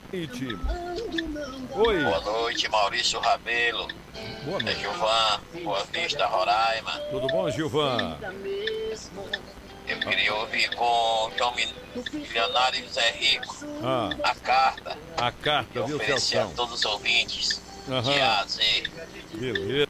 Oi. Boa noite, Maurício Rabelo. Boa É noite. Gilvan, Boa Vista, Roraima. Tudo bom, Gilvan? Eu queria ouvir com João Milionário e José Rico Ah, a carta a e carta, viu, oferecer a Celção? todos os ouvintes de Aham. A a Z. Beleza.